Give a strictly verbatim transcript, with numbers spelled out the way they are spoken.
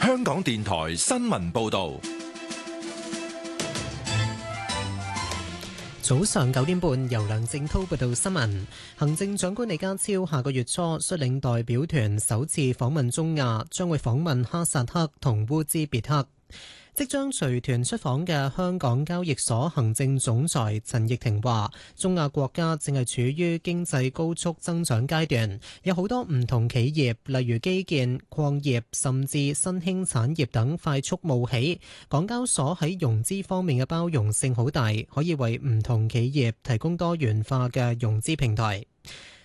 香港電台新聞報道。 早上九點半，由梁正滔報道新聞。行政長官李家超下個月初率領代表團首次訪問中亞，將會訪問哈薩克同烏茲別克。即將隨團出訪嘅香港交易所行政總裁陳奕霆話，中亞國家正係處於經濟高速增長階段，有好多唔同企業，例如基建、礦業，甚至新興產業等快速冒起。港交所喺融資方面嘅包容性好大，可以為唔同企業提供多元化嘅融資平台。